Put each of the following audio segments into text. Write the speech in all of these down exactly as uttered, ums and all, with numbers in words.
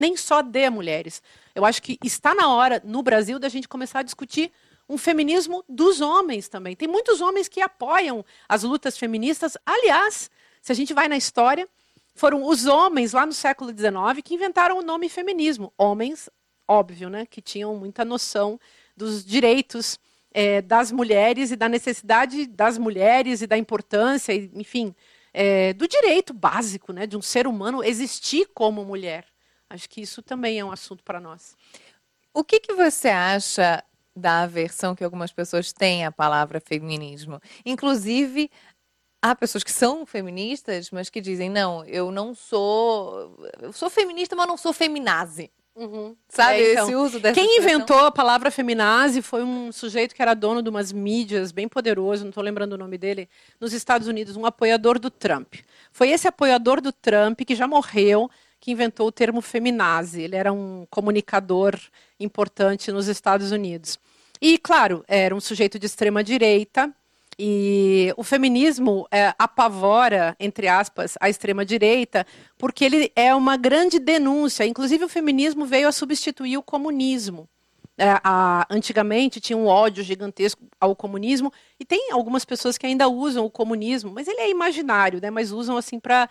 nem só de mulheres. Eu acho que está na hora, no Brasil, da gente começar a discutir um feminismo dos homens também. Tem muitos homens que apoiam as lutas feministas. Aliás, se a gente vai na história, foram os homens lá no século dezenove que inventaram o nome feminismo. Homens, óbvio, né, que tinham muita noção dos direitos é, das mulheres e da necessidade das mulheres e da importância, enfim, é, do direito básico, né, de um ser humano existir como mulher. Acho que isso também é um assunto para nós. O que, que você acha da aversão que algumas pessoas têm à palavra feminismo? Inclusive, há pessoas que são feministas, mas que dizem, não, eu não sou... Eu sou feminista, mas não sou feminazi. Uhum. Sabe, é, então, esse uso dessa Quem expressão? inventou a palavra feminazi foi um sujeito que era dono de umas mídias bem poderoso, não estou lembrando o nome dele, nos Estados Unidos, um apoiador do Trump. Foi esse apoiador do Trump, que já morreu, que inventou o termo feminazi. Ele era um comunicador importante nos Estados Unidos. E, claro, era um sujeito de extrema-direita, e o feminismo é, apavora, entre aspas, a extrema-direita, porque ele é uma grande denúncia. Inclusive, o feminismo veio a substituir o comunismo. É, a, antigamente tinha um ódio gigantesco ao comunismo, e tem algumas pessoas que ainda usam o comunismo, mas ele é imaginário, né? Mas usam assim para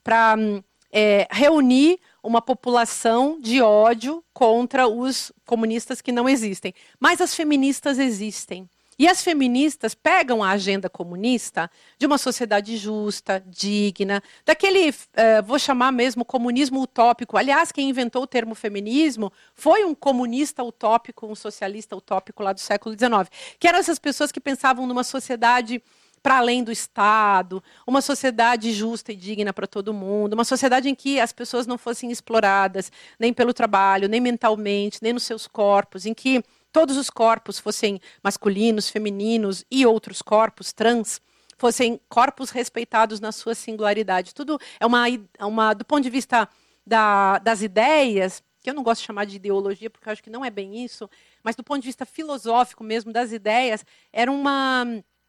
é, reunir uma população de ódio contra os comunistas que não existem. Mas as feministas existem. E as feministas pegam a agenda comunista de uma sociedade justa, digna, daquele, uh, vou chamar mesmo, comunismo utópico. Aliás, quem inventou o termo feminismo foi um comunista utópico, um socialista utópico lá do século dezenove. Que eram essas pessoas que pensavam numa sociedade para além do Estado, uma sociedade justa e digna para todo mundo, uma sociedade em que as pessoas não fossem exploradas, nem pelo trabalho, nem mentalmente, nem nos seus corpos, em que todos os corpos fossem masculinos, femininos e outros corpos trans, fossem corpos respeitados na sua singularidade. Tudo é uma, uma do ponto de vista da, das ideias, que eu não gosto de chamar de ideologia, porque eu acho que não é bem isso, mas do ponto de vista filosófico mesmo das ideias, era uma,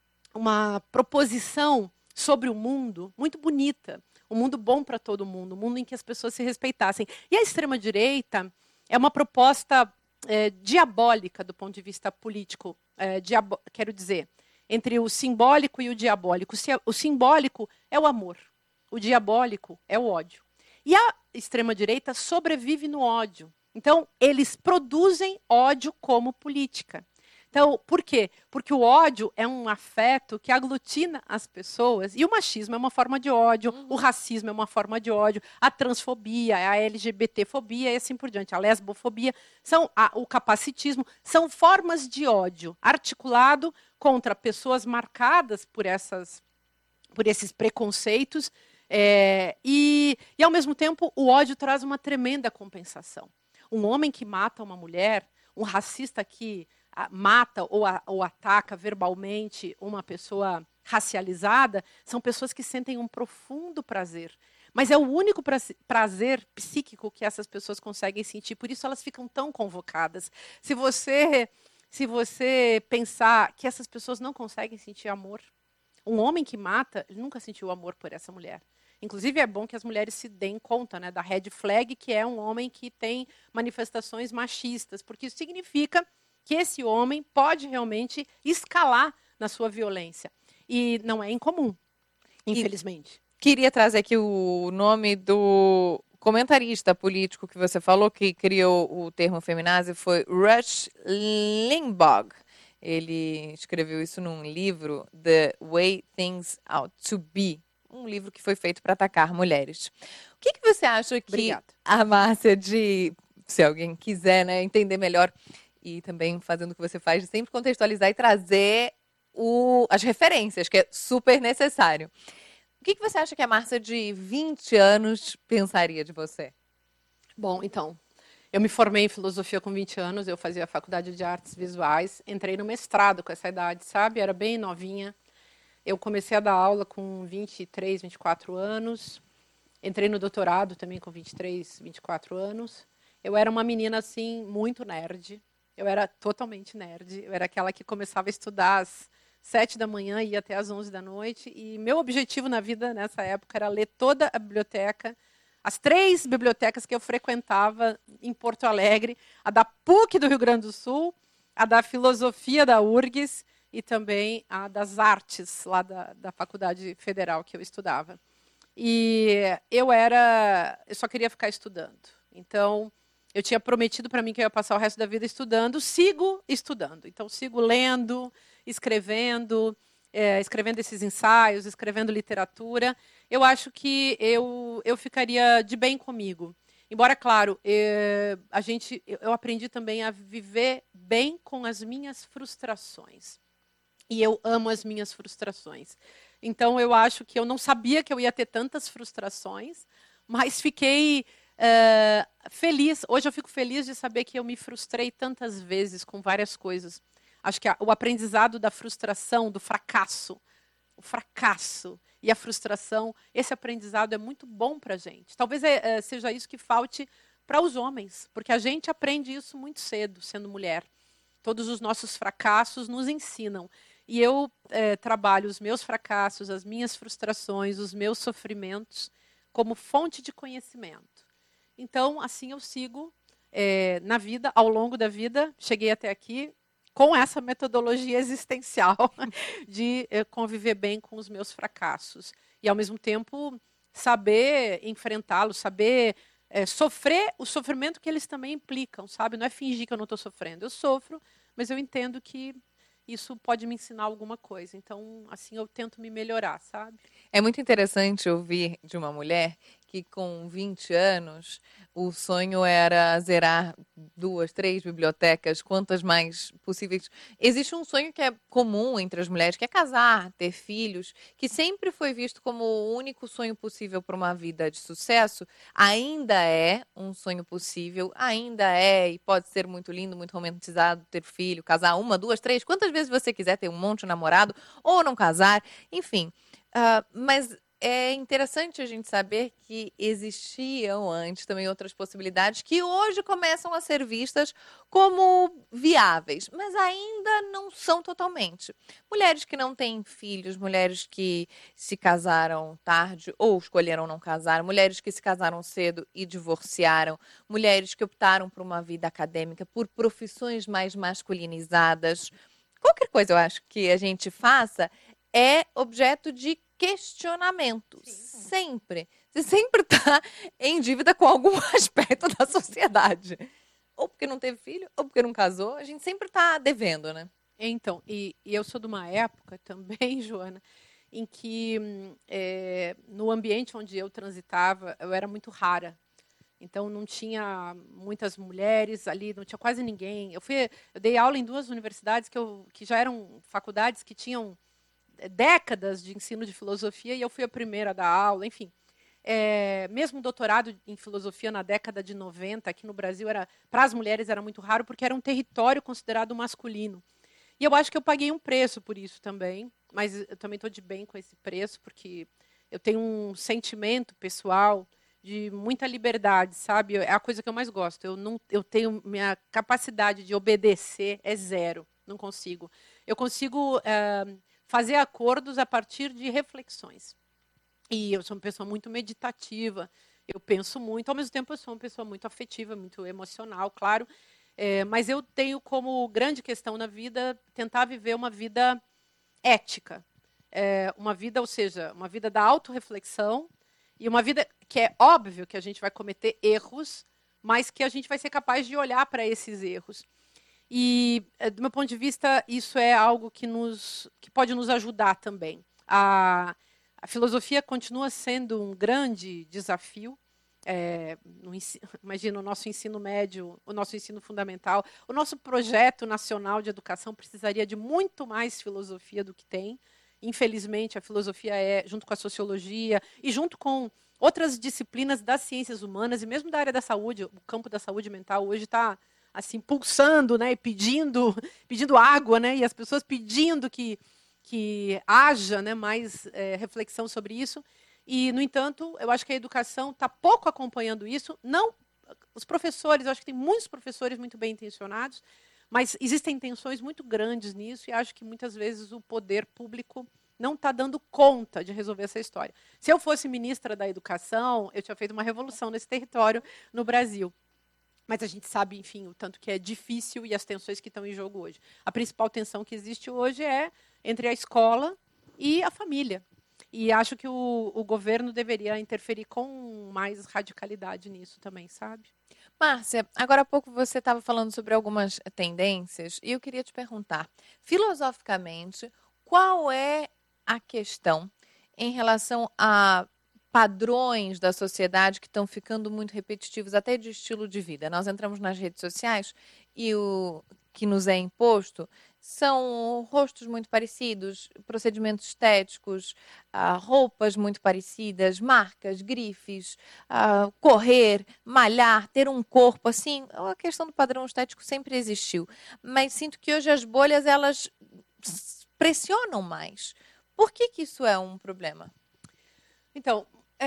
uma proposição sobre o mundo muito bonita, um mundo bom para todo mundo, um mundo em que as pessoas se respeitassem. E a extrema-direita é uma proposta É, diabólica do ponto de vista político, é, diabo- quero dizer, entre o simbólico e o diabólico. O simbólico é o amor, o diabólico é o ódio. E a extrema-direita sobrevive no ódio. Então, eles produzem ódio como política. Então, por quê? Porque o ódio é um afeto que aglutina as pessoas, e o machismo é uma forma de ódio, uhum. O racismo é uma forma de ódio, a transfobia, a LGBTfobia e assim por diante, a lesbofobia, são a, o capacitismo, são formas de ódio articulado contra pessoas marcadas por, essas, por esses preconceitos, é, e, e, ao mesmo tempo, o ódio traz uma tremenda compensação. Um homem que mata uma mulher, um racista que mata ou, a, ou ataca verbalmente uma pessoa racializada, são pessoas que sentem um profundo prazer. Mas é o único prazer psíquico que essas pessoas conseguem sentir, por isso elas ficam tão convocadas. Se você, se você pensar que essas pessoas não conseguem sentir amor, um homem que mata, ele nunca sentiu amor por essa mulher. Inclusive, é bom que as mulheres se deem conta, né, da red flag, que é um homem que tem manifestações machistas, porque isso significa que esse homem pode realmente escalar na sua violência. E não é incomum, infelizmente. E queria trazer aqui o nome do comentarista político que você falou, que criou o termo feminazi, foi Rush Limbaugh. Ele escreveu isso num livro, The Way Things Ought to Be, um livro que foi feito para atacar mulheres. O que, que você acha que Obrigada. A Márcia, de, se alguém quiser, né, entender melhor, e também fazendo o que você faz, de sempre contextualizar e trazer o, as referências, que é super necessário. O que, que você acha que a Márcia de vinte anos pensaria de você? Bom, então, eu me formei em filosofia com vinte anos, eu fazia a faculdade de artes visuais, entrei no mestrado com essa idade, sabe? Era bem novinha. Eu comecei a dar aula com vinte e três, vinte e quatro anos. Entrei no doutorado também com vinte e três, vinte e quatro anos. Eu era uma menina, assim, muito nerd. Eu era totalmente nerd. Eu era aquela que começava a estudar às sete da manhã e ia até às onze da noite. E meu objetivo na vida, nessa época, era ler toda a biblioteca as três bibliotecas que eu frequentava em Porto Alegre, a da P U C do Rio Grande do Sul, a da Filosofia da U R G S e também a das Artes, lá da, da Faculdade Federal que eu estudava. E eu era, eu só queria ficar estudando. Então, eu tinha prometido para mim que eu ia passar o resto da vida estudando, sigo estudando. Então, sigo lendo, escrevendo, é, escrevendo esses ensaios, escrevendo literatura. Eu acho que eu, eu ficaria de bem comigo. Embora, claro, é, a gente, eu aprendi também a viver bem com as minhas frustrações. E eu amo as minhas frustrações. Então, eu acho que eu não sabia que eu ia ter tantas frustrações, mas fiquei uh, feliz. Hoje eu fico feliz de saber que eu me frustrei tantas vezes com várias coisas. Acho que a, o aprendizado da frustração, do fracasso, o fracasso e a frustração, esse aprendizado é muito bom para a gente. Talvez é, seja isso que falte para os homens, porque a gente aprende isso muito cedo, sendo mulher. Todos os nossos fracassos nos ensinam. E eu é, trabalho os meus fracassos, as minhas frustrações, os meus sofrimentos como fonte de conhecimento. Então, assim eu sigo é, na vida, ao longo da vida, cheguei até aqui com essa metodologia existencial de é, conviver bem com os meus fracassos. E, ao mesmo tempo, saber enfrentá-los, saber é, sofrer o sofrimento que eles também implicam, sabe? Não é fingir que eu não estou sofrendo. Eu sofro, mas eu entendo que isso pode me ensinar alguma coisa. Então, assim, eu tento me melhorar, sabe? É muito interessante ouvir de uma mulher que com vinte anos o sonho era zerar duas, três bibliotecas, quantas mais possíveis. Existe um sonho que é comum entre as mulheres, que é casar, ter filhos, que sempre foi visto como o único sonho possível para uma vida de sucesso. Ainda é um sonho possível, ainda é, e pode ser muito lindo, muito romantizado, ter filho, casar uma, duas, três, quantas vezes você quiser, ter um monte de namorado, ou não casar, enfim. Uh, mas é interessante a gente saber que existiam antes também outras possibilidades que hoje começam a ser vistas como viáveis, mas ainda não são totalmente. Mulheres que não têm filhos, mulheres que se casaram tarde ou escolheram não casar, mulheres que se casaram cedo e divorciaram, mulheres que optaram por uma vida acadêmica, por profissões mais masculinizadas. Qualquer coisa eu acho que a gente faça é objeto de questionamento. Sim. Sempre. Você sempre está em dívida com algum aspecto da sociedade. Ou porque não teve filho, ou porque não casou. A gente sempre está devendo, né? Então, e, e eu sou de uma época também, Joana, em que é, no ambiente onde eu transitava, eu era muito rara. Então, não tinha muitas mulheres ali, não tinha quase ninguém. Eu, fui, eu dei aula em duas universidades que, eu, que já eram faculdades que tinham décadas de ensino de filosofia e eu fui a primeira a dar aula, enfim. É, mesmo doutorado em filosofia na década de noventa, aqui no Brasil, era para as mulheres era muito raro, porque era um território considerado masculino. E eu acho que eu paguei um preço por isso também, mas eu também estou de bem com esse preço, porque eu tenho um sentimento pessoal de muita liberdade, sabe? É a coisa que eu mais gosto. Eu, não, eu tenho, minha capacidade de obedecer é zero, não consigo. Eu consigo é, fazer acordos a partir de reflexões. E eu sou uma pessoa muito meditativa, eu penso muito, ao mesmo tempo eu sou uma pessoa muito afetiva, muito emocional, claro, é, mas eu tenho como grande questão na vida tentar viver uma vida ética, é, uma vida, ou seja, uma vida da autorreflexão e uma vida que é óbvio que a gente vai cometer erros, mas que a gente vai ser capaz de olhar para esses erros. E, do meu ponto de vista, isso é algo que, nos, que pode nos ajudar também. A, a filosofia continua sendo um grande desafio. É, no ensino, imagina o nosso ensino médio, o nosso ensino fundamental. O nosso projeto nacional de educação precisaria de muito mais filosofia do que tem. Infelizmente, a filosofia é, junto com a sociologia e junto com outras disciplinas das ciências humanas e mesmo da área da saúde, o campo da saúde mental hoje está assim, pulsando, né, e pedindo, pedindo água, né, e as pessoas pedindo que, que haja, né, mais é, reflexão sobre isso. E, no entanto, eu acho que a educação está pouco acompanhando isso. Não, os professores, eu acho que tem muitos professores muito bem intencionados, mas existem tensões muito grandes nisso e acho que muitas vezes o poder público não está dando conta de resolver essa história. Se eu fosse ministra da Educação, eu tinha feito uma revolução nesse território no Brasil. Mas a gente sabe, enfim, o tanto que é difícil e as tensões que estão em jogo hoje. A principal tensão que existe hoje é entre a escola e a família. E acho que o, o governo deveria interferir com mais radicalidade nisso também, sabe? Márcia, agora há pouco você estava falando sobre algumas tendências e eu queria te perguntar, filosoficamente, qual é a questão em relação a padrões da sociedade que estão ficando muito repetitivos, até de estilo de vida? Nós entramos nas redes sociais e o que nos é imposto são rostos muito parecidos, procedimentos estéticos, uh, roupas muito parecidas, marcas, grifes, uh, correr, malhar, ter um corpo, assim, a questão do padrão estético sempre existiu. Mas sinto que hoje as bolhas, elas pressionam mais. Por que que isso é um problema? Então,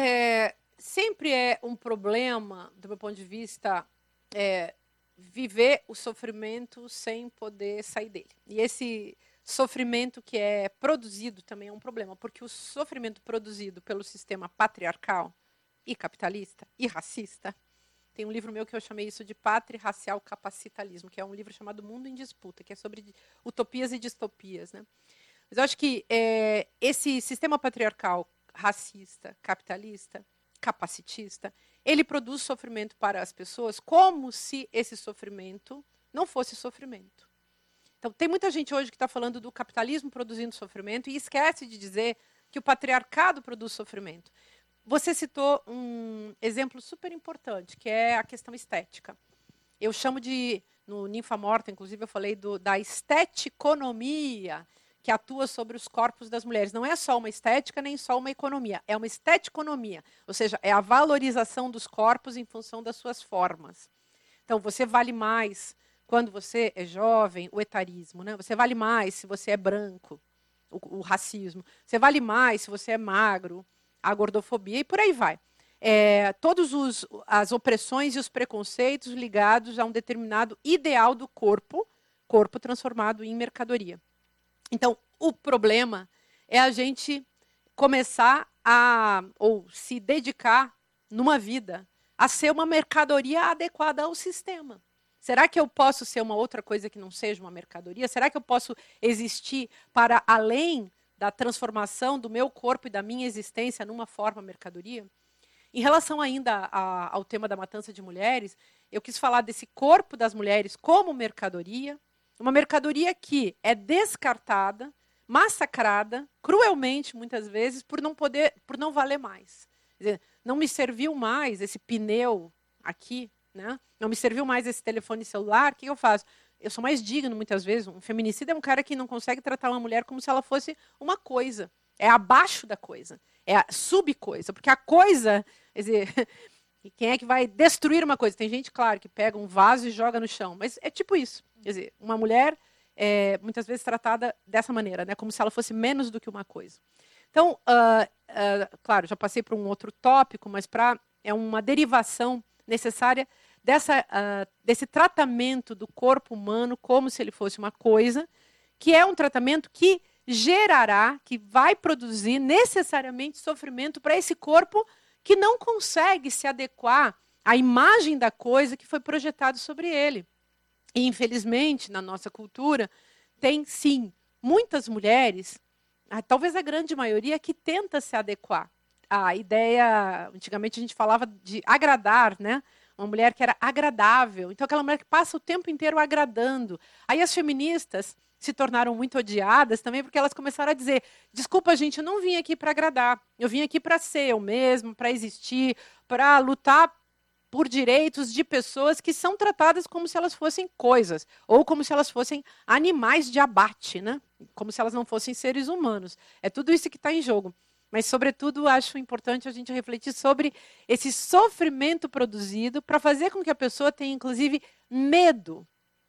é, sempre é um problema, do meu ponto de vista, é, viver o sofrimento sem poder sair dele. E esse sofrimento que é produzido também é um problema, porque o sofrimento produzido pelo sistema patriarcal e capitalista e racista, tem um livro meu que eu chamei isso de Patri-Racial Capacitalismo, que é um livro chamado Mundo em Disputa, que é sobre utopias e distopias, né? Mas eu acho que é, esse sistema patriarcal, racista, capitalista, capacitista, ele produz sofrimento para as pessoas como se esse sofrimento não fosse sofrimento. Então, tem muita gente hoje que está falando do capitalismo produzindo sofrimento e esquece de dizer que o patriarcado produz sofrimento. Você citou um exemplo super importante, que é a questão estética. Eu chamo de, no Ninfa Morta, inclusive, eu falei do, da esteticonomia, que atua sobre os corpos das mulheres. Não é só uma estética, nem só uma economia. É uma esteticonomia, ou seja, é a valorização dos corpos em função das suas formas. Então, você vale mais quando você é jovem, o etarismo, né? Você vale mais se você é branco, o, o racismo. Você vale mais se você é magro, a gordofobia, e por aí vai. É, todas as opressões e os preconceitos ligados a um determinado ideal do corpo, corpo transformado em mercadoria. Então, o problema é a gente começar a, ou se dedicar numa vida, a ser uma mercadoria adequada ao sistema. Será que eu posso ser uma outra coisa que não seja uma mercadoria? Será que eu posso existir para além da transformação do meu corpo e da minha existência numa forma mercadoria? Em relação ainda a, ao tema da matança de mulheres, eu quis falar desse corpo das mulheres como mercadoria, uma mercadoria que é descartada, massacrada, cruelmente, muitas vezes, por não poder, por não valer mais. Quer dizer, não me serviu mais esse pneu aqui, né? Não me serviu mais esse telefone celular, o que eu faço? Eu sou mais digno, muitas vezes. Um feminicida é um cara que não consegue tratar uma mulher como se ela fosse uma coisa. É abaixo da coisa. É a subcoisa. Porque a coisa... Quer dizer, e quem é que vai destruir uma coisa? Tem gente, claro, que pega um vaso e joga no chão. Mas é tipo isso. Quer dizer, uma mulher é muitas vezes tratada dessa maneira, né? Como se ela fosse menos do que uma coisa. Então, uh, uh, claro, já passei para um outro tópico, mas pra, é uma derivação necessária dessa, uh, desse tratamento do corpo humano como se ele fosse uma coisa, que é um tratamento que gerará, que vai produzir necessariamente sofrimento para esse corpo que não consegue se adequar à imagem da coisa que foi projetado sobre ele. E, infelizmente, na nossa cultura, tem, sim, muitas mulheres, talvez a grande maioria, que tenta se adequar. A ideia, antigamente a gente falava de agradar, né? Uma mulher que era agradável. Então, aquela mulher que passa o tempo inteiro agradando. Aí as feministas se tornaram muito odiadas também, porque elas começaram a dizer, desculpa, gente, eu não vim aqui para agradar. Eu vim aqui para ser eu mesmo, para existir, para lutar por direitos de pessoas que são tratadas como se elas fossem coisas, ou como se elas fossem animais de abate, né? Como se elas não fossem seres humanos. É tudo isso que está em jogo. Mas, sobretudo, acho importante a gente refletir sobre esse sofrimento produzido para fazer com que a pessoa tenha, inclusive, medo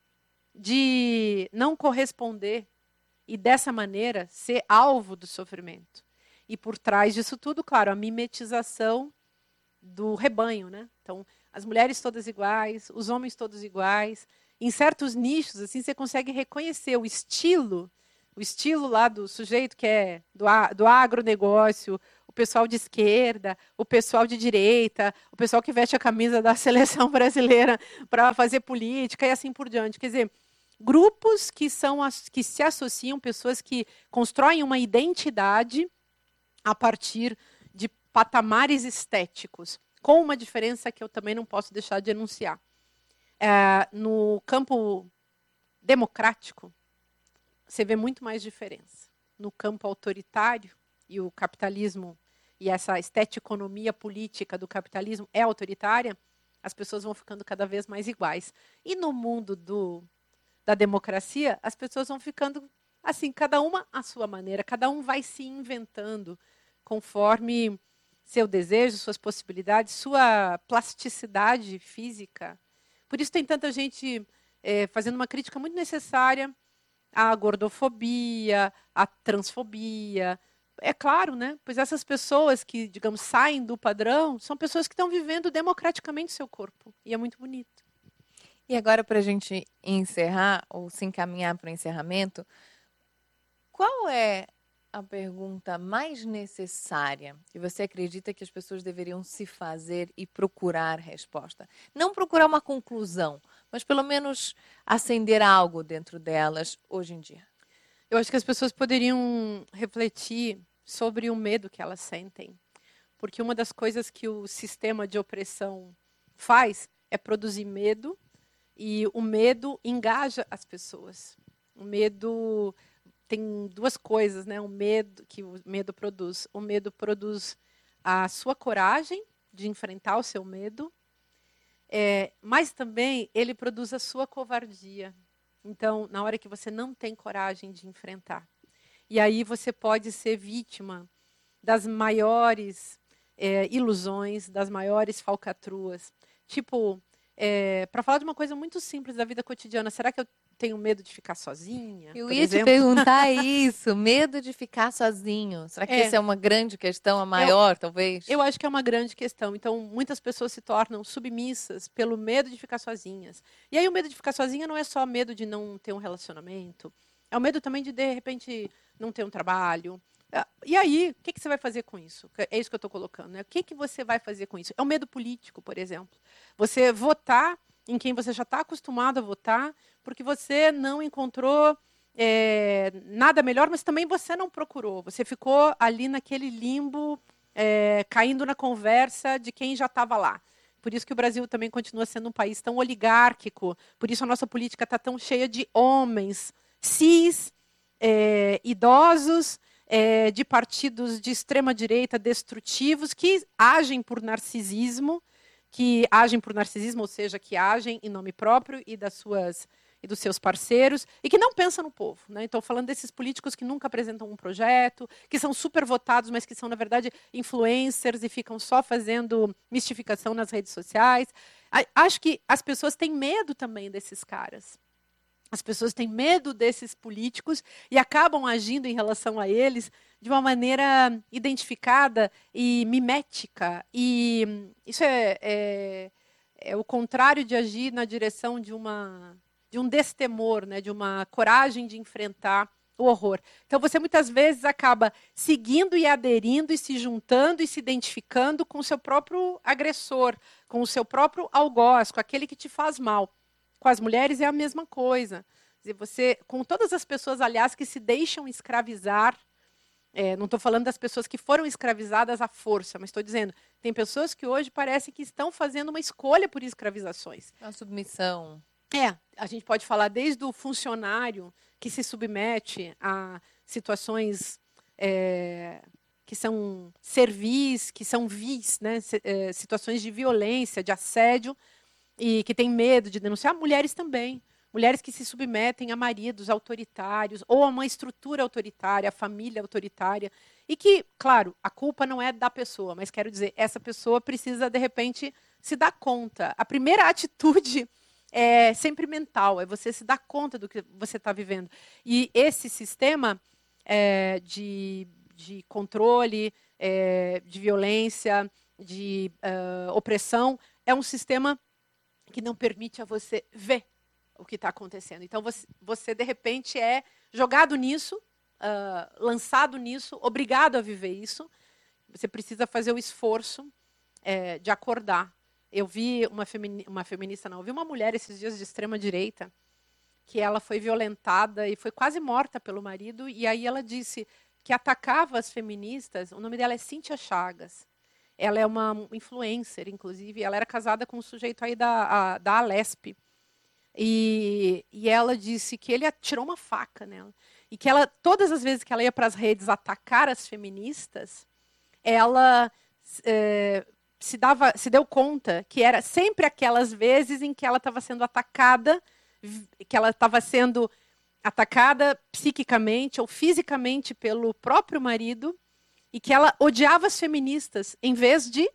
de não corresponder e, dessa maneira, ser alvo do sofrimento. E, por trás disso tudo, claro, a mimetização do rebanho, né? Então, as mulheres todas iguais, os homens todos iguais. Em certos nichos, assim, você consegue reconhecer o estilo o estilo lá do sujeito que é do, do agronegócio, o pessoal de esquerda, o pessoal de direita, o pessoal que veste a camisa da seleção brasileira para fazer política e assim por diante. Quer dizer, grupos que, são as, que se associam, pessoas que constroem uma identidade a partir de patamares estéticos, com uma diferença que eu também não posso deixar de enunciar. É, no campo democrático, você vê muito mais diferença. No campo autoritário, e o capitalismo e essa esteticonomia política do capitalismo é autoritária, as pessoas vão ficando cada vez mais iguais. E no mundo do, da democracia, as pessoas vão ficando assim, cada uma à sua maneira, cada um vai se inventando conforme seu desejo, suas possibilidades, sua plasticidade física. Por isso tem tanta gente é, fazendo uma crítica muito necessária à gordofobia, à transfobia. É claro, né? Pois essas pessoas que, digamos, saem do padrão são pessoas que estão vivendo democraticamente seu corpo. E é muito bonito. E agora, para a gente encerrar, ou se encaminhar para o encerramento, qual é a pergunta mais necessária que você acredita que as pessoas deveriam se fazer e procurar resposta? Não procurar uma conclusão, mas pelo menos acender algo dentro delas hoje em dia. Eu acho que as pessoas poderiam refletir sobre o medo que elas sentem. Porque uma das coisas que o sistema de opressão faz é produzir medo, e o medo engaja as pessoas. O medo tem duas coisas, né? O medo que o medo produz. O medo produz a sua coragem de enfrentar o seu medo, é, mas também ele produz a sua covardia. Então, na hora que você não tem coragem de enfrentar. E aí você pode ser vítima das maiores é, ilusões, das maiores falcatruas. Tipo, é, para falar de uma coisa muito simples da vida cotidiana, será que eu tenho medo de ficar sozinha? Eu por ia exemplo? te perguntar isso, medo de ficar sozinho. Será que É. essa é uma grande questão, a maior, eu, talvez? Eu acho que é uma grande questão. Então, muitas pessoas se tornam submissas pelo medo de ficar sozinhas. E aí o medo de ficar sozinha não é só medo de não ter um relacionamento, é o medo também de, de repente, não ter um trabalho. E aí, o que, que você vai fazer com isso? É isso que eu estou colocando, né? O que, que você vai fazer com isso? É o medo político, por exemplo. Você votar em quem você já está acostumado a votar, porque você não encontrou é, nada melhor, mas também você não procurou. Você ficou ali naquele limbo, é, caindo na conversa de quem já estava lá. Por isso que o Brasil também continua sendo um país tão oligárquico. Por isso a nossa política está tão cheia de homens cis, é, idosos, é, de partidos de extrema-direita destrutivos que agem por narcisismo, que agem por narcisismo, ou seja, que agem em nome próprio e das suas e dos seus parceiros, e que não pensam no povo. Né? Então, falando desses políticos que nunca apresentam um projeto, que são super votados, mas que são, na verdade, influencers e ficam só fazendo mistificação nas redes sociais. Acho que as pessoas têm medo também desses caras. As pessoas têm medo desses políticos e acabam agindo em relação a eles de uma maneira identificada e mimética. E isso é, é, é o contrário de agir na direção de, uma, de um destemor, né? De uma coragem de enfrentar o horror. Então, você muitas vezes acaba seguindo e aderindo e se juntando e se identificando com o seu próprio agressor, com o seu próprio algoz, com aquele que te faz mal. Com as mulheres é a mesma coisa. Você, com todas as pessoas, aliás, que se deixam escravizar, é, não estou falando das pessoas que foram escravizadas à força, mas estou dizendo, tem pessoas que hoje parece que estão fazendo uma escolha por escravizações. Uma submissão. É, a gente pode falar desde o funcionário que se submete a situações é, que são servis, que são vis, né, situações de violência, de assédio, e que tem medo de denunciar, mulheres também. Mulheres que se submetem a maridos autoritários ou a uma estrutura autoritária, a família autoritária. E que, claro, a culpa não é da pessoa, mas quero dizer, essa pessoa precisa, de repente, se dar conta. A primeira atitude é sempre mental, é você se dar conta do que você está vivendo. E esse sistema é, de, de controle, é, de violência, de uh, opressão, é um sistema que não permite a você ver o que está acontecendo. Então, você, você, de repente, é jogado nisso, uh, lançado nisso, obrigado a viver isso. Você precisa fazer o esforço é, de acordar. Eu vi uma, femini- uma feminista, não, eu vi uma mulher esses dias de extrema-direita, que ela foi violentada e foi quase morta pelo marido, e aí ela disse que atacava as feministas. O nome dela é Cíntia Chagas. Ela é uma influencer, inclusive. Ela era casada com um sujeito aí da, a, da Alesp. E, e ela disse que ele atirou uma faca nela. E que ela, todas as vezes que ela ia para as redes atacar as feministas, ela é, se, dava, se deu conta que era sempre aquelas vezes em que ela estava sendo atacada, que ela estava sendo atacada psiquicamente ou fisicamente pelo próprio marido, e que ela odiava as feministas, em vez de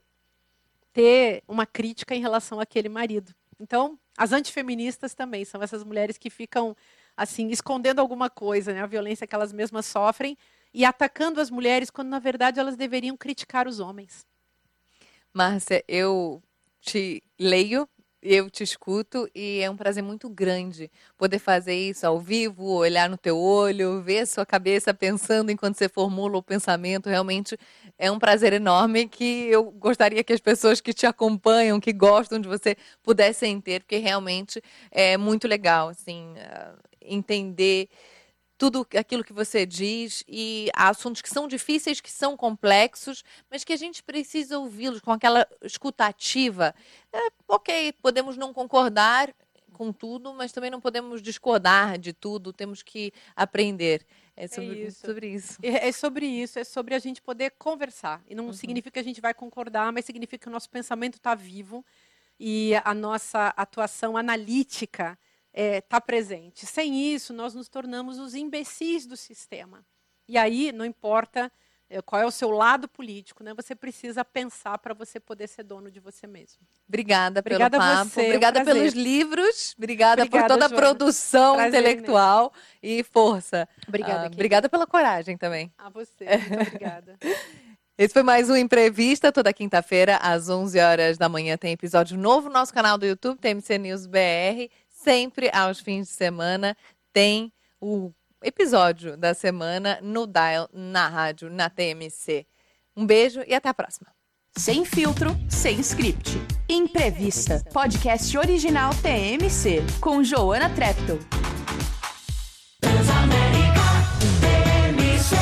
ter uma crítica em relação àquele marido. Então, as antifeministas também são essas mulheres que ficam assim escondendo alguma coisa, né? A violência que elas mesmas sofrem, e atacando as mulheres, quando, na verdade, elas deveriam criticar os homens. Márcia, eu te leio, eu te escuto, e é um prazer muito grande poder fazer isso ao vivo, olhar no teu olho, ver a sua cabeça pensando enquanto você formula o pensamento. Realmente é um prazer enorme que eu gostaria que as pessoas que te acompanham, que gostam de você, pudessem ter, porque realmente é muito legal, assim, entender tudo aquilo que você diz, e há assuntos que são difíceis, que são complexos, mas que a gente precisa ouvi-los com aquela escuta ativa. É, ok, podemos não concordar com tudo, mas também não podemos discordar de tudo, temos que aprender. É sobre é isso. Sobre isso. É, é sobre isso, é sobre a gente poder conversar. E não uhum. significa que a gente vai concordar, mas significa que o nosso pensamento está vivo e a nossa atuação analítica está é, presente. Sem isso, nós nos tornamos os imbecis do sistema. E aí, não importa é, qual é o seu lado político, né? Você precisa pensar para você poder ser dono de você mesmo. Obrigada, obrigada pelo papo, você, obrigada um pelos livros, obrigada, obrigada por toda a Joana. produção prazer intelectual mesmo. E força. Obrigada, ah, obrigada pela coragem também. A você, muito obrigada. Esse foi mais um Entrevista. Toda quinta-feira, às onze horas da manhã, tem episódio novo no nosso canal do YouTube, T M C News B R. Sempre aos fins de semana tem o episódio da semana no Dial, na rádio, na T M C. Um beijo e até a próxima. Sem filtro, sem script. Entrevista. Podcast original T M C, com Joana Treptow. Transamérica, T M C.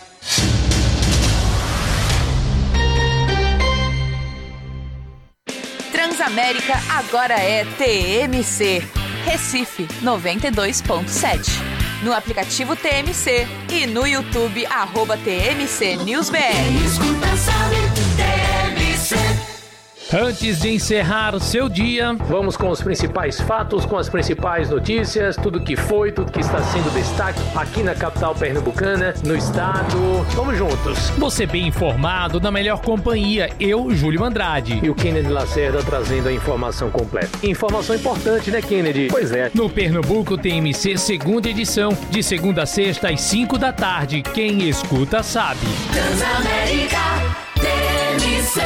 Transamérica agora é T M C. Recife, noventa e dois ponto sete. No aplicativo T M C e no YouTube, arroba T M C News B R. Escuta, sabe, T M C. Antes de encerrar o seu dia, vamos com os principais fatos, com as principais notícias, tudo que foi, tudo que está sendo destaque aqui na capital pernambucana, no estado. Vamos juntos. Você bem informado, na melhor companhia, eu, Júlio Andrade. E o Kennedy Lacerda trazendo a informação completa. Informação importante, né, Kennedy? Pois é. No Pernambuco T M C, segunda edição, de segunda a sexta às cinco da tarde. Quem escuta sabe. Transamérica, T M C.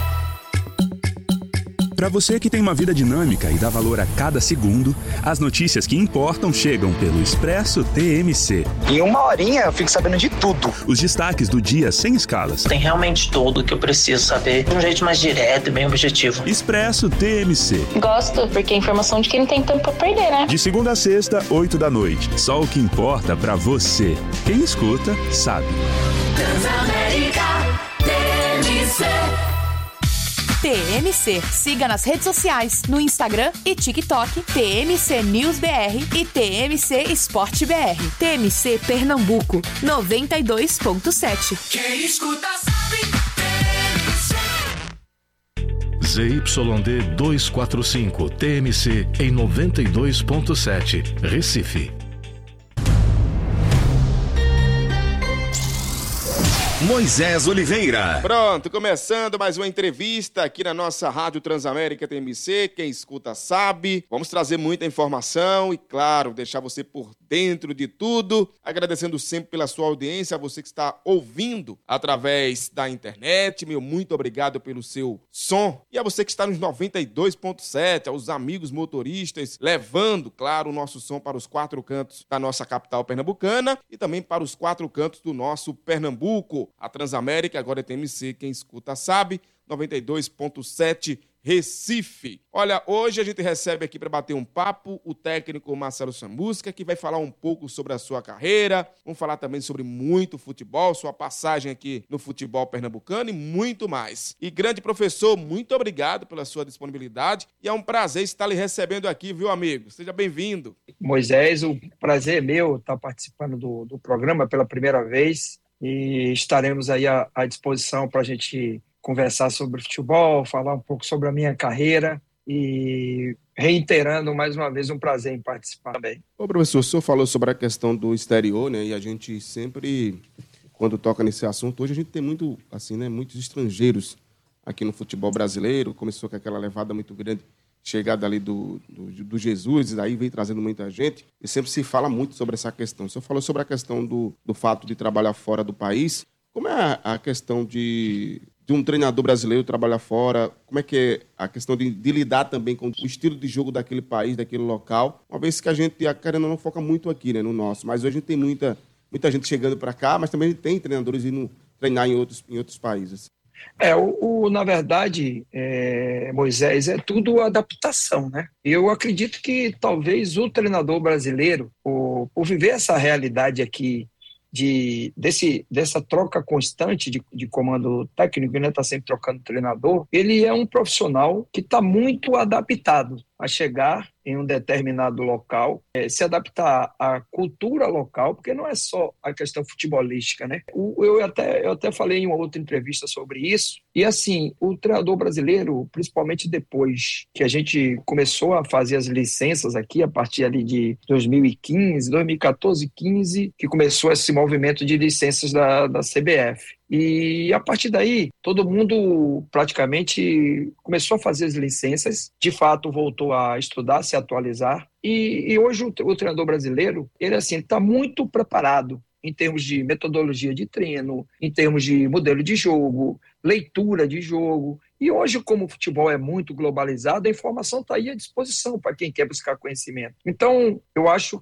Para você que tem uma vida dinâmica e dá valor a cada segundo, as notícias que importam chegam pelo Expresso T M C. Em uma horinha eu fico sabendo de tudo. Os destaques do dia sem escalas. Tem realmente tudo que eu preciso saber de um jeito mais direto e bem objetivo. Expresso T M C. Gosto, porque é informação de quem não tem tempo pra perder, né? De segunda a sexta, oito da noite. Só o que importa pra você. Quem escuta, sabe. Transamérica, T M C. T M C. Siga nas redes sociais, no Instagram e TikTok, T M C News B R e T M C Esporte B R. T M C Pernambuco, noventa e dois ponto sete. Quem escuta sabe, T M C. Z Y D duzentos e quarenta e cinco, T M C em noventa e dois ponto sete, Recife. Moisés Oliveira. Pronto, começando mais uma entrevista aqui na nossa Rádio Transamérica T M C. Quem escuta sabe. Vamos trazer muita informação e, claro, deixar você por dentro de tudo. Agradecendo sempre pela sua audiência, a você que está ouvindo através da internet. Meu muito obrigado pelo seu som. E a você que está nos noventa e dois ponto sete, aos amigos motoristas, levando, claro, o nosso som para os quatro cantos da nossa capital pernambucana e também para os quatro cantos do nosso Pernambuco. A Transamérica, agora é T M C, quem escuta sabe, noventa e dois ponto sete Recife. Olha, hoje a gente recebe aqui para bater um papo o técnico Marcelo Chamusca, que vai falar um pouco sobre a sua carreira, vamos falar também sobre muito futebol, sua passagem aqui no futebol pernambucano e muito mais. E grande professor, muito obrigado pela sua disponibilidade e é um prazer estar lhe recebendo aqui, viu, amigo? Seja bem-vindo. Moisés, o prazer é meu estar participando do, do programa pela primeira vez e estaremos aí à, à disposição para a gente conversar sobre futebol, falar um pouco sobre a minha carreira e reiterando mais uma vez um prazer em participar também. Ô professor, o senhor falou sobre a questão do exterior, né? E a gente sempre, quando toca nesse assunto, hoje a gente tem muito, assim, né, muitos estrangeiros aqui no futebol brasileiro. Começou com aquela levada muito grande, chegada ali do, do, do Jesus, e daí vem trazendo muita gente. E sempre se fala muito sobre essa questão. O senhor falou sobre a questão do, do fato de trabalhar fora do país. Como é a, a questão de... de um treinador brasileiro trabalhar fora, como é que é a questão de, de lidar também com o estilo de jogo daquele país, daquele local, uma vez que a gente, querendo, não foca muito aqui, né, no nosso, mas hoje a gente tem muita, muita gente chegando para cá, mas também tem treinadores indo treinar em outros, em outros países. É, o, o, na verdade, é, Moisés, é tudo adaptação, né? Eu acredito que talvez o treinador brasileiro, por, por viver essa realidade aqui, De, desse, dessa troca constante de, de comando técnico, né, está sempre trocando treinador, ele é um profissional que está muito adaptado a chegar em um determinado local, é, se adaptar à cultura local, porque não é só a questão futebolística, né? O, eu, até, eu até falei em uma outra entrevista sobre isso, e assim, o treinador brasileiro, principalmente depois que a gente começou a fazer as licenças aqui, a partir ali de dois mil e quinze, dois mil e quatorze, quinze, que começou esse movimento de licenças da, da C B F. E a partir daí, todo mundo praticamente começou a fazer as licenças, de fato voltou a estudar, se atualizar, e, e hoje o, o treinador brasileiro, ele assim, está muito preparado em termos de metodologia de treino, em termos de modelo de jogo, leitura de jogo, e hoje, como o futebol é muito globalizado, a informação está aí à disposição para quem quer buscar conhecimento. Então, eu acho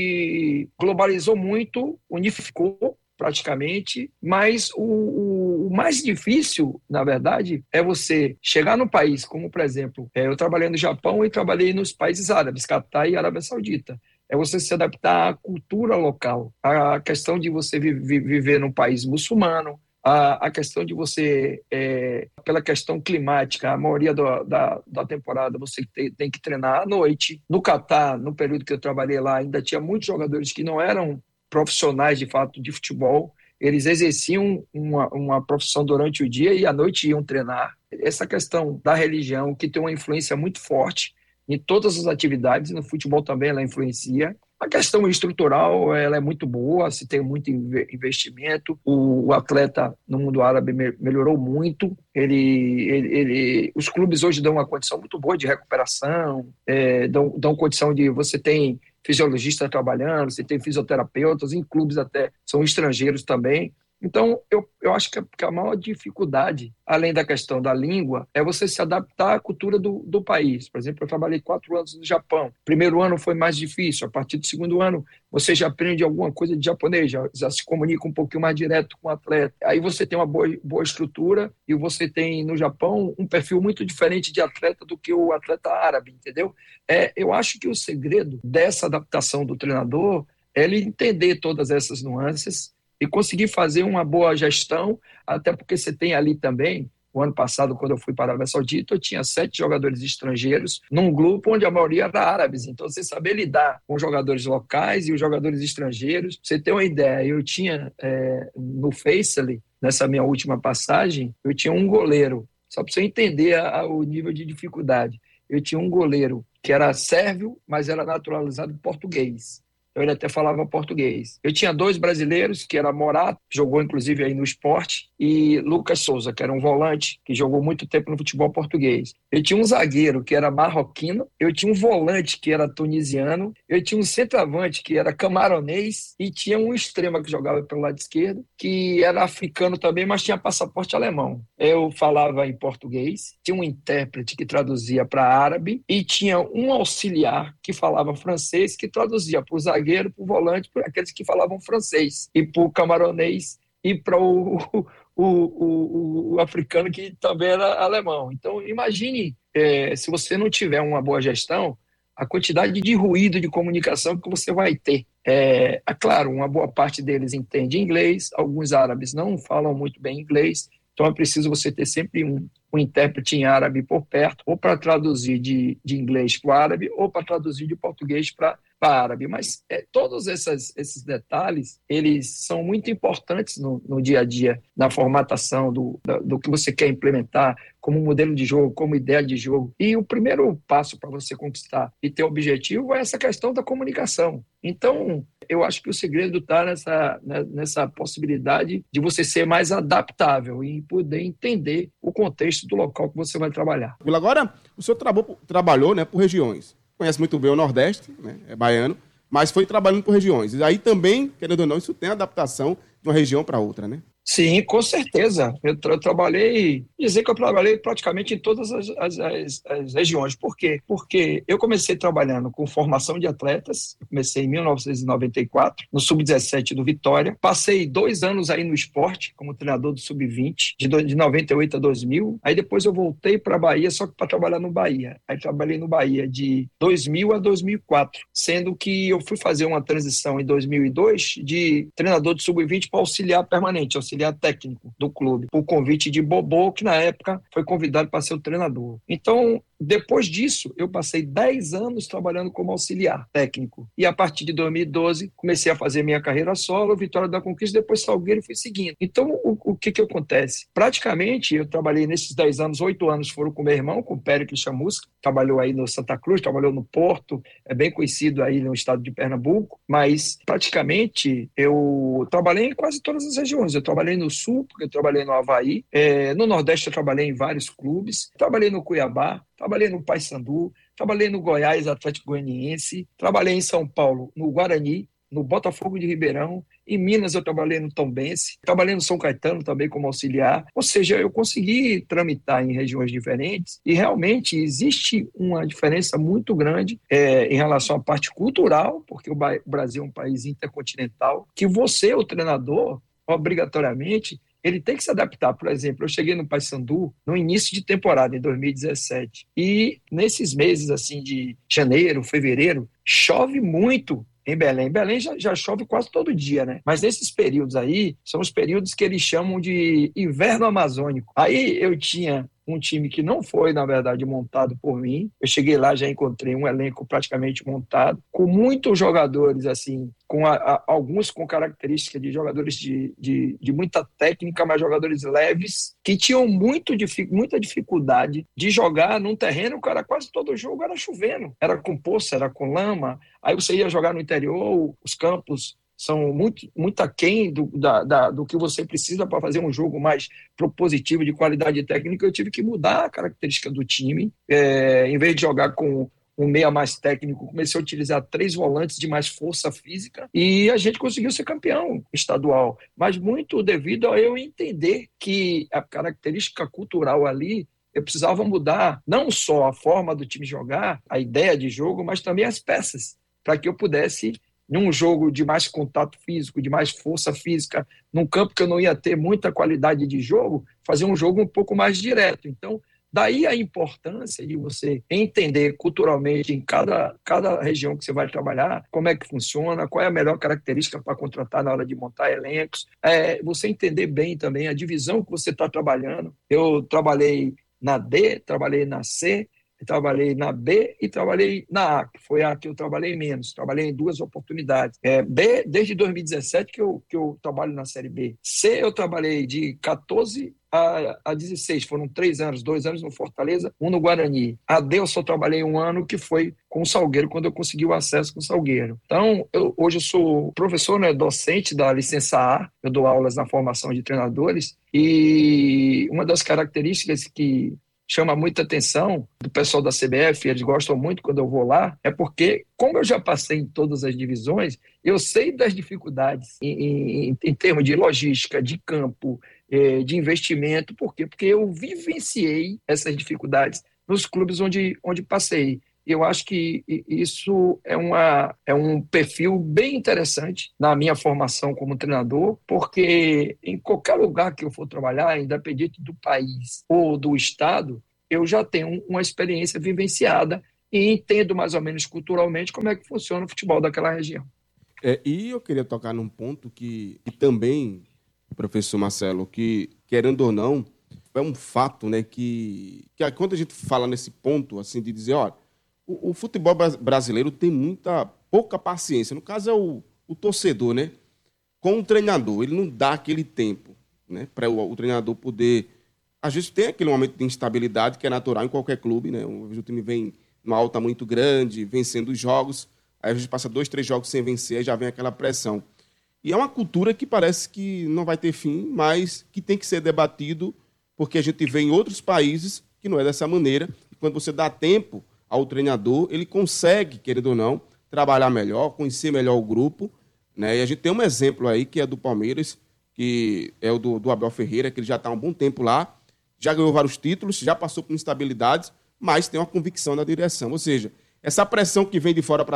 que globalizou muito, unificou, praticamente, mas o, o, o mais difícil, na verdade, é você chegar no país, como, por exemplo, é, eu trabalhei no Japão e trabalhei nos países árabes, Catar e Arábia Saudita. É você se adaptar à cultura local, a questão de você vi, vi, viver num país muçulmano, a, a questão de você, é, pela questão climática, a maioria do, da, da temporada você tem, tem que treinar à noite. No Catar, no período que eu trabalhei lá, ainda tinha muitos jogadores que não eram profissionais de fato de futebol, eles exerciam uma, uma profissão durante o dia e à noite iam treinar. Essa questão da religião, que tem uma influência muito forte em todas as atividades, no futebol também ela influencia. A questão estrutural, ela é muito boa, se tem muito investimento, o, o atleta no mundo árabe me, melhorou muito, ele, ele, ele, os clubes hoje dão uma condição muito boa de recuperação, é, dão, dão condição de você tem fisiologista trabalhando, você tem fisioterapeutas, em clubes até são estrangeiros também. Então, eu, eu acho que a, que a maior dificuldade, além da questão da língua, é você se adaptar à cultura do, do país. Por exemplo, eu trabalhei quatro anos no Japão. Primeiro ano foi mais difícil. A partir do segundo ano, você já aprende alguma coisa de japonês, já, já se comunica um pouquinho mais direto com o atleta. Aí você tem uma boa, boa estrutura e você tem, no Japão, um perfil muito diferente de atleta do que o atleta árabe, entendeu? É, eu acho que o segredo dessa adaptação do treinador é ele entender todas essas nuances e conseguir fazer uma boa gestão, até porque você tem ali também, o ano passado, quando eu fui para a Arábia Saudita, eu tinha sete jogadores estrangeiros num grupo onde a maioria era árabes. Então, você saber lidar com os jogadores locais e os jogadores estrangeiros. Pra você ter uma ideia, eu tinha é, no Faisal, nessa minha última passagem, eu tinha um goleiro, só para você entender a, a, o nível de dificuldade. Eu tinha um goleiro que era sérvio, mas era naturalizado português. então ele até falava português. Eu tinha dois brasileiros, que era Morato, que jogou inclusive aí no Sport, e Lucas Souza, que era um volante, que jogou muito tempo no futebol português. Eu tinha um zagueiro, que era marroquino, eu tinha um volante, que era tunisiano, eu tinha um centroavante, que era camaronês, e tinha um extrema que jogava pelo lado esquerdo, que era africano também, mas tinha passaporte alemão. Eu falava em português, tinha um intérprete que traduzia para árabe, e tinha um auxiliar que falava francês, que traduzia para o zagueiro, para o volante, para aqueles que falavam francês, e para o camaronês, e para o, o, o, o africano, que também era alemão. Então, imagine, é, se você não tiver uma boa gestão, a quantidade de ruído de comunicação que você vai ter. É, é claro, uma boa parte deles entende inglês, alguns árabes não falam muito bem inglês, então é preciso você ter sempre um, um intérprete em árabe por perto, ou para traduzir de, de inglês para o árabe, ou para traduzir de português para árabe. Mas é, todos esses, esses detalhes, eles são muito importantes no, no dia a dia, na formatação do, do, do que você quer implementar como modelo de jogo, como ideia de jogo. E o primeiro passo para você conquistar e ter objetivo é essa questão da comunicação. Então, eu acho que o segredo está nessa, nessa possibilidade de você ser mais adaptável e poder entender o contexto do local que você vai trabalhar. Agora, o senhor trabou, trabalhou, né, por regiões. Conhece muito bem o Nordeste, né, é baiano, mas foi trabalhando por regiões. E aí também, querendo ou não, isso tem adaptação de uma região para outra, né? Sim, com certeza. Eu, tra- eu trabalhei, dizer que eu trabalhei praticamente em todas as, as, as, as regiões. Por quê? Porque eu comecei trabalhando com formação de atletas, eu comecei em mil novecentos e noventa e quatro, no sub dezessete do Vitória. Passei dois anos aí no esporte, como treinador do sub vinte, de, do, de noventa e oito a dois mil. Aí depois eu voltei para a Bahia, só que para trabalhar no Bahia. Aí trabalhei no Bahia de dois mil a dois mil e quatro, sendo que eu fui fazer uma transição em dois mil e dois de treinador de sub vinte para auxiliar permanente, auxiliar técnico do clube, por convite de Bobô, que na época foi convidado para ser o treinador. Então, depois disso, eu passei dez anos trabalhando como auxiliar técnico. E a partir de dois mil e doze, comecei a fazer minha carreira solo, Vitória da Conquista, depois Salgueiro e fui seguindo. Então, o, o que que acontece? Praticamente, eu trabalhei nesses dez anos, oito anos foram com meu irmão, com o Péricles Chamusca, trabalhou aí no Santa Cruz, trabalhou no Porto, é bem conhecido aí no estado de Pernambuco, mas praticamente eu trabalhei em quase todas as regiões. Eu trabalhei no Sul, porque eu trabalhei no Avaí, é, no Nordeste eu trabalhei em vários clubes, trabalhei no Cuiabá, trabalhei no Paysandu, trabalhei no Goiás, Atlético Goianiense, trabalhei em São Paulo, no Guarani, no Botafogo de Ribeirão, em Minas eu trabalhei no Tombense, trabalhei no São Caetano também como auxiliar, ou seja, eu consegui tramitar em regiões diferentes e realmente existe uma diferença muito grande é, em relação à parte cultural, porque o Brasil é um país intercontinental, que você, o treinador, obrigatoriamente, ele tem que se adaptar. Por exemplo, eu cheguei no Paysandu no início de temporada, em dois mil e dezessete, e nesses meses assim de janeiro, fevereiro, chove muito em Belém. Belém já, já chove quase todo dia, né? Mas nesses períodos aí, são os períodos que eles chamam de inverno amazônico. Aí eu tinha um time que não foi, na verdade, montado por mim. Eu cheguei lá, já encontrei um elenco praticamente montado, com muitos jogadores, assim, com a, a, alguns com características de jogadores de, de, de muita técnica, mas jogadores leves, que tinham muito, muita dificuldade de jogar num terreno que era quase todo jogo era chovendo. Era com poça, era com lama. Aí você ia jogar no interior, os campos são muito, muito aquém do, da, da, do que você precisa para fazer um jogo mais propositivo, de qualidade técnica. Eu tive que mudar a característica do time. É, em vez de jogar com um meia mais técnico, comecei a utilizar três volantes de mais força física e a gente conseguiu ser campeão estadual. Mas muito devido a eu entender que a característica cultural ali, eu precisava mudar não só a forma do time jogar, a ideia de jogo, mas também as peças, para que eu pudesse, num jogo de mais contato físico, de mais força física, num campo que eu não ia ter muita qualidade de jogo, fazer um jogo um pouco mais direto. Então, daí a importância de você entender culturalmente em cada, cada região que você vai trabalhar, como é que funciona, qual é a melhor característica para contratar na hora de montar elencos, é, você entender bem também a divisão que você está trabalhando. Eu trabalhei na D, trabalhei na C, trabalhei na B e trabalhei na A, que foi a que eu trabalhei menos. Trabalhei em duas oportunidades. É, B, desde dois mil e dezessete que eu, que eu trabalho na Série B. C, eu trabalhei de catorze a, a dezesseis, foram três anos, dois anos no Fortaleza, um no Guarani. A D eu só trabalhei um ano, que foi com o Salgueiro, quando eu consegui o acesso com o Salgueiro. Então, eu, hoje eu sou professor, né, docente da licença A, eu dou aulas na formação de treinadores, e uma das características que chama muita atenção do pessoal da C B F, eles gostam muito quando eu vou lá, é porque, como eu já passei em todas as divisões, eu sei das dificuldades em, em, em termos de logística, de campo, de investimento. Por quê? Porque eu vivenciei essas dificuldades nos clubes onde, onde passei. Eu acho que isso é, uma, é um perfil bem interessante na minha formação como treinador, porque em qualquer lugar que eu for trabalhar, independente do país ou do estado, eu já tenho uma experiência vivenciada e entendo mais ou menos culturalmente como é que funciona o futebol daquela região. É, e eu queria tocar num ponto que, que também, professor Marcelo, que, querendo ou não, é um fato, né, que, que quando a gente fala nesse ponto, assim, de dizer, olha, o, o futebol brasileiro tem muita, pouca paciência, no caso é o, o torcedor, né, com o treinador, ele não dá aquele tempo, né, para o, o treinador poder, às vezes tem aquele momento de instabilidade que é natural em qualquer clube, né, o time vem numa alta muito grande, vencendo os jogos, aí a gente passa dois, três jogos sem vencer, aí já vem aquela pressão. E é uma cultura que parece que não vai ter fim, mas que tem que ser debatido, porque a gente vê em outros países que não é dessa maneira. E quando você dá tempo ao treinador, ele consegue, querendo ou não, trabalhar melhor, conhecer melhor o grupo, né? E a gente tem um exemplo aí, que é do Palmeiras, que é o do, do Abel Ferreira, que ele já está há um bom tempo lá, já ganhou vários títulos, já passou por instabilidades, mas tem uma convicção na direção. Ou seja, essa pressão que vem de fora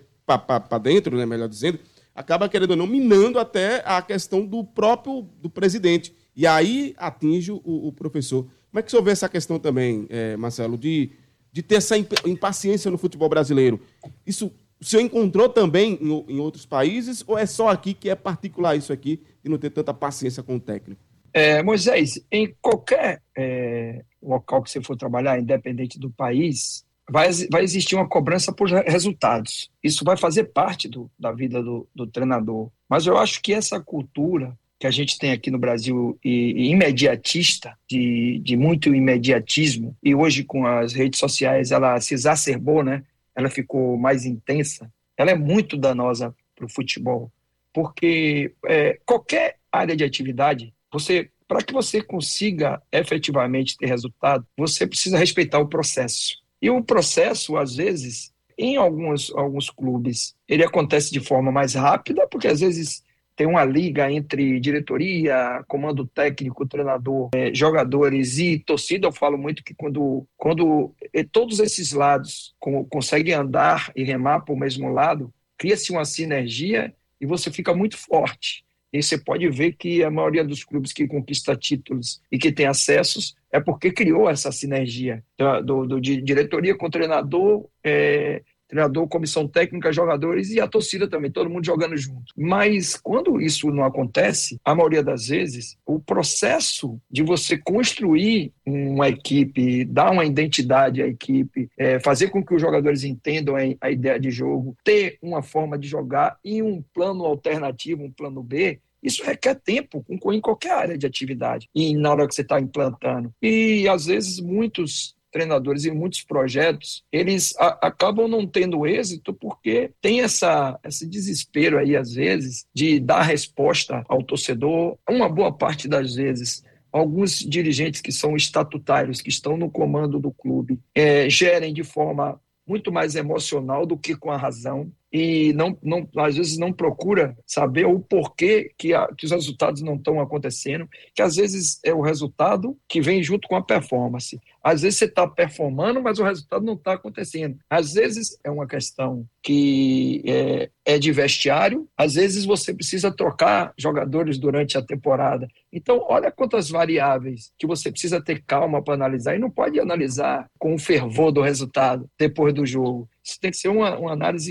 para dentro, né, melhor dizendo, acaba, querendo ou não, minando até a questão do próprio do presidente. E aí atinge o, o professor. Como é que o senhor vê essa questão também, é, Marcelo, de, de ter essa impaciência no futebol brasileiro? Isso o senhor encontrou também em, em outros países, ou é só aqui que é particular isso aqui, de não ter tanta paciência com o técnico? É, Moisés, em qualquer é, local que você for trabalhar, independente do país, vai, vai existir uma cobrança por resultados. Isso vai fazer parte do, da vida do, do treinador. Mas eu acho que essa cultura que a gente tem aqui no Brasil, e, e imediatista, de, de muito imediatismo, e hoje com as redes sociais ela se exacerbou, né? Ela ficou mais intensa, ela é muito danosa para o futebol, porque é, qualquer área de atividade, você, para que você consiga efetivamente ter resultado, você precisa respeitar o processo. E o processo, às vezes, em alguns, alguns clubes, ele acontece de forma mais rápida, porque às vezes tem uma liga entre diretoria, comando técnico, treinador, eh, jogadores e torcida. Eu falo muito que quando, quando eh, todos esses lados com, conseguem andar e remar para o mesmo lado, cria-se uma sinergia e você fica muito forte. E você pode ver que a maioria dos clubes que conquista títulos e que tem acessos é porque criou essa sinergia do, do, do de diretoria com treinador, é, treinador, comissão técnica, jogadores e a torcida também, todo mundo jogando junto. Mas quando isso não acontece, a maioria das vezes, o processo de você construir uma equipe, dar uma identidade à equipe, é, fazer com que os jogadores entendam a, a ideia de jogo, ter uma forma de jogar e um plano alternativo, um plano B, isso requer tempo em qualquer área de atividade e na hora que você está implantando. E, às vezes, muitos treinadores e muitos projetos, eles a, acabam não tendo êxito porque tem essa, esse desespero aí, às vezes, de dar resposta ao torcedor. Uma boa parte das vezes, alguns dirigentes que são estatutários, que estão no comando do clube, é, gerem de forma muito mais emocional do que com a razão, e não, não, às vezes não procura saber o porquê que, a, que os resultados não estão acontecendo, que às vezes é o resultado que vem junto com a performance. Às vezes você está performando, mas o resultado não está acontecendo. Às vezes é uma questão que é, é de vestiário, às vezes você precisa trocar jogadores durante a temporada. Então, olha quantas variáveis que você precisa ter calma para analisar, e não pode analisar com o fervor do resultado depois do jogo. Isso tem que ser uma, uma análise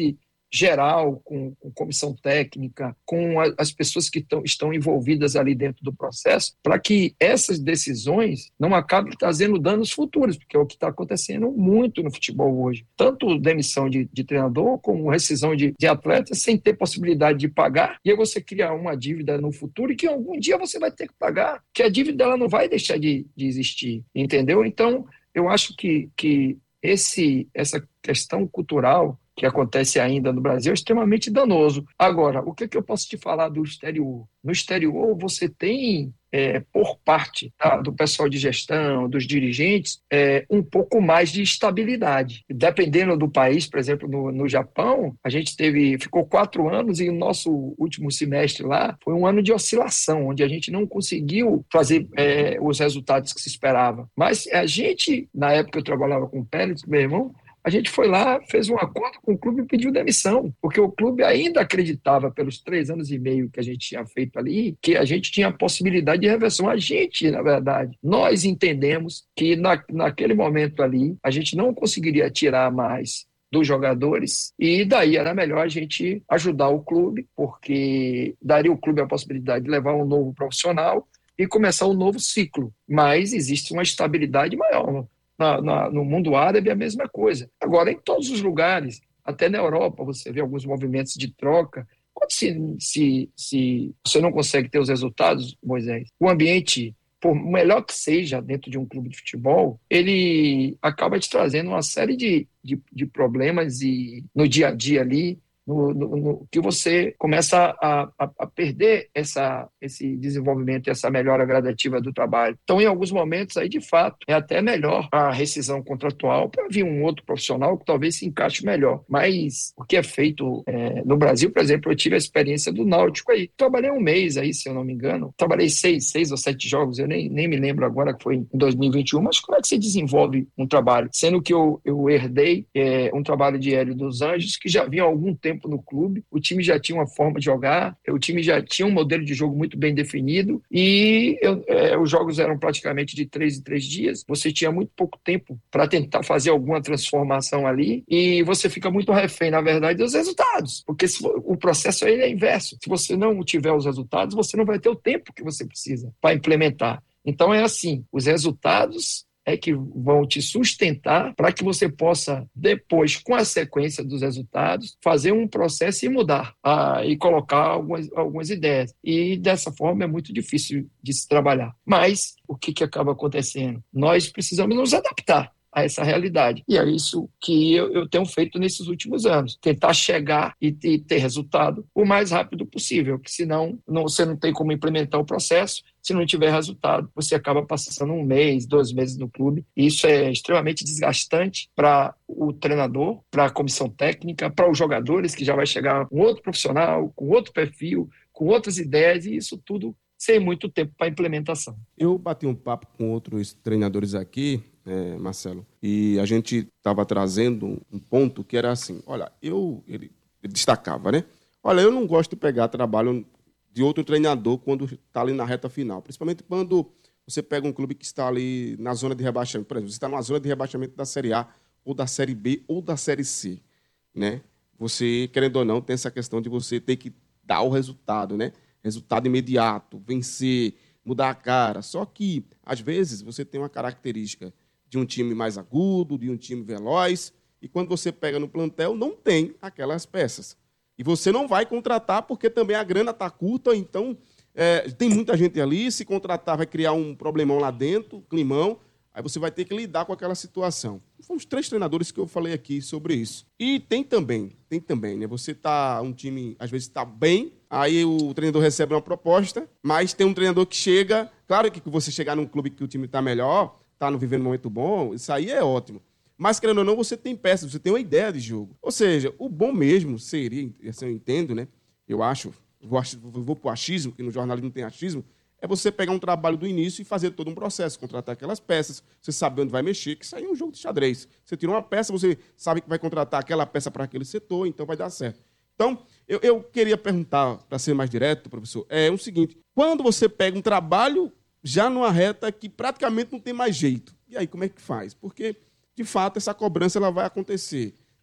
geral, com, com comissão técnica, com a, as pessoas que tão, estão envolvidas ali dentro do processo, para que essas decisões não acabem trazendo danos futuros, porque é o que está acontecendo muito no futebol hoje. Tanto demissão de, de treinador, como rescisão de, de atletas, sem ter possibilidade de pagar, e aí você cria uma dívida no futuro e que algum dia você vai ter que pagar, que a dívida ela não vai deixar de, de existir, entendeu? Então, eu acho que, que esse, essa questão cultural que acontece ainda no Brasil é extremamente danoso. Agora, o que, que eu posso te falar do exterior? No exterior, você tem, é, por parte tá, do pessoal de gestão, dos dirigentes, é, um pouco mais de estabilidade. Dependendo do país, por exemplo, no, no Japão, a gente teve, ficou quatro anos e o nosso último semestre lá foi um ano de oscilação, onde a gente não conseguiu fazer é, os resultados que se esperava. Mas a gente, na época eu trabalhava com o Pérez, meu irmão, a gente foi lá, fez um acordo com o clube e pediu demissão, porque o clube ainda acreditava, pelos três anos e meio que a gente tinha feito ali, que a gente tinha a possibilidade de reversão. A gente, na verdade, nós entendemos que na, naquele momento ali, a gente não conseguiria tirar mais dos jogadores, e daí era melhor a gente ajudar o clube, porque daria o clube a possibilidade de levar um novo profissional e começar um novo ciclo. Mas existe uma estabilidade maior. Na, na, no mundo árabe é a mesma coisa. Agora, em todos os lugares, até na Europa, você vê alguns movimentos de troca. Quando se, se, se você não consegue ter os resultados, Moisés, o ambiente, por melhor que seja dentro de um clube de futebol, ele acaba te trazendo uma série de, de, de problemas e, no dia a dia ali, No, no, no, que você começa a, a, a perder essa, esse desenvolvimento, essa melhora gradativa do trabalho. Então, em alguns momentos, aí de fato, é até melhor a rescisão contratual para vir um outro profissional que talvez se encaixe melhor. Mas o que é feito é, no Brasil, por exemplo, eu tive a experiência do Náutico aí. Trabalhei um mês aí, se eu não me engano. Trabalhei seis, seis ou sete jogos, eu nem, nem me lembro agora que foi em dois mil e vinte e um, mas como é que se desenvolve um trabalho? Sendo que eu, eu herdei é, um trabalho de Hélio dos Anjos, que já vinha há algum tempo no clube, o time já tinha uma forma de jogar, o time já tinha um modelo de jogo muito bem definido e eu, é, os jogos eram praticamente de três em três dias, você tinha muito pouco tempo para tentar fazer alguma transformação ali e você fica muito refém, na verdade, dos resultados, porque se, o processo aí é inverso, se você não tiver os resultados, você não vai ter o tempo que você precisa para implementar. Então é assim, os resultados é que vão te sustentar para que você possa, depois, com a sequência dos resultados, fazer um processo e mudar, ah, e colocar algumas, algumas ideias. E, dessa forma, é muito difícil de se trabalhar. Mas, o que, que acaba acontecendo? Nós precisamos nos adaptar a essa realidade. E é isso que eu, eu tenho feito nesses últimos anos. Tentar chegar e, e ter resultado o mais rápido possível, porque senão não, você não tem como implementar o processo. Se não tiver resultado, você acaba passando um mês, dois meses no clube. E isso é extremamente desgastante para o treinador, para a comissão técnica, para os jogadores, que já vai chegar um outro profissional, com outro perfil, com outras ideias, e isso tudo sem muito tempo para implementação. Eu bati um papo com outros treinadores aqui, é, Marcelo, e a gente estava trazendo um ponto que era assim, olha, eu, ele, ele destacava, né? Olha, eu não gosto de pegar trabalho de outro treinador quando está ali na reta final, principalmente quando você pega um clube que está ali na zona de rebaixamento, por exemplo, você está numa zona de rebaixamento da Série A, ou da Série B, ou da Série C, né? Você, querendo ou não, tem essa questão de você ter que dar o resultado, né? Resultado imediato, vencer, mudar a cara. Só que, às vezes, você tem uma característica de um time mais agudo, de um time veloz, e quando você pega no plantel, não tem aquelas peças. E você não vai contratar porque também a grana está curta, então é, tem muita gente ali, se contratar vai criar um problemão lá dentro, climão, aí você vai ter que lidar com aquela situação. Foram os três treinadores que eu falei aqui sobre isso. E tem também, tem também, né? Você tá, um time, às vezes, está bem, aí o treinador recebe uma proposta, mas tem um treinador que chega, claro que você chegar num clube que o time está melhor, está vivendo um momento bom, isso aí é ótimo. Mas, querendo ou não, você tem peças, você tem uma ideia de jogo. Ou seja, o bom mesmo seria, assim eu entendo, né? Eu acho, vou, vou para o achismo, que no jornalismo tem achismo, é você pegar um trabalho do início e fazer todo um processo, contratar aquelas peças, você sabe onde vai mexer, que isso aí é um jogo de xadrez. Você tira uma peça, você sabe que vai contratar aquela peça para aquele setor, então vai dar certo. Então, eu, eu queria perguntar, para ser mais direto, professor, é o seguinte, quando você pega um trabalho já numa reta que praticamente não tem mais jeito, e aí como é que faz? Porque, de fato, essa cobrança ela vai acontecer.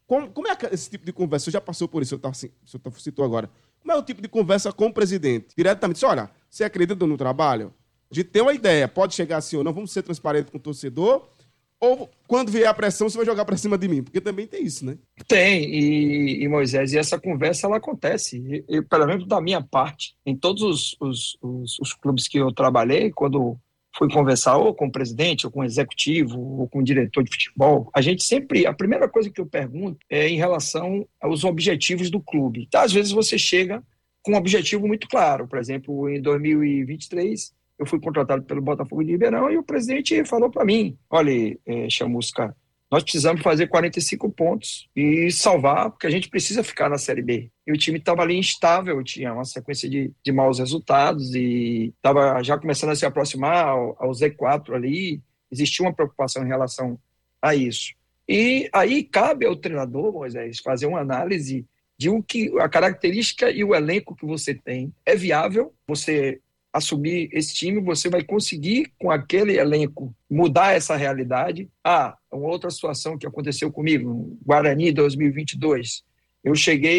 Como, como é esse tipo de conversa? Você já passou por isso, o senhor citou agora. Como é o tipo de conversa com o presidente? Diretamente, diz, olha, você acredita no trabalho? A gente tem uma ideia, pode chegar assim ou não, vamos ser transparentes com o torcedor, ou quando vier a pressão, você vai jogar para cima de mim? Porque também tem isso, né? Tem, e, e Moisés, e essa conversa, ela acontece. E, e, pelo menos da minha parte, em todos os, os, os, os clubes que eu trabalhei, quando fui conversar ou com o presidente, ou com o executivo, ou com o diretor de futebol, a gente sempre, a primeira coisa que eu pergunto é em relação aos objetivos do clube. Então, às vezes você chega com um objetivo muito claro. Por exemplo, em dois mil e vinte e três, eu fui contratado pelo Botafogo de Ribeirão e o presidente falou para mim, olha, é, Chamusca, nós precisamos fazer quarenta e cinco pontos e salvar, porque a gente precisa ficar na Série B. E o time estava ali instável, tinha uma sequência de, de maus resultados e estava já começando a se aproximar ao, ao Z quatro ali, existia uma preocupação em relação a isso. E aí cabe ao treinador, Moisés, fazer uma análise de o que a característica e o elenco que você tem. É viável você assumir esse time, você vai conseguir, com aquele elenco, mudar essa realidade. Ah, uma outra situação que aconteceu comigo, no Guarani dois mil e vinte e dois. Eu cheguei